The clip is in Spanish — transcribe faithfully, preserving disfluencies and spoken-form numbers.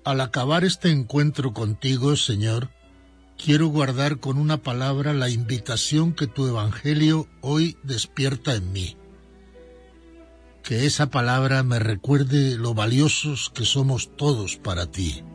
Al acabar este encuentro contigo, Señor, quiero guardar con una palabra la invitación que tu Evangelio hoy despierta en mí. Que esa palabra me recuerde lo valiosos que somos todos para ti.